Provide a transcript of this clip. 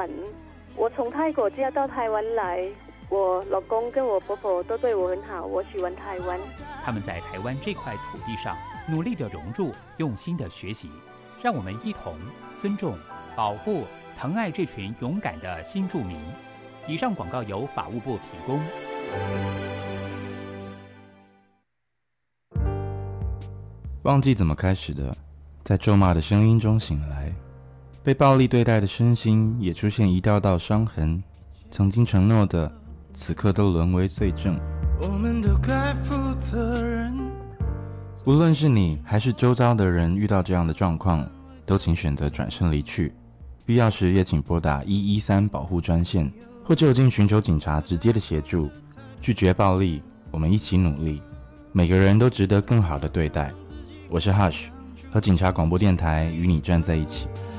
玩。我从泰国嫁到台湾来，我老公跟我婆婆都对我很好，我喜欢台湾。 他们在台湾这块土地上努力地融入，用心地学习，让我们一同尊重、保护、疼爱这群勇敢的新住民。以上广告由法务部提供。 忘记怎么开始的，在咒骂的声音中醒来，被暴力对待的身心也出现一道道伤痕，曾经承诺的，此刻都沦为罪证。我们都该负责任。无论是你还是周遭的人遇到这样的状况，都请选择转身离去，必要时也请拨打113保护专线，或就近寻求警察直接的协助。拒绝暴力，我们一起努力，每个人都值得更好的对待。我是 Hush， 和警察广播电台与你站在一起。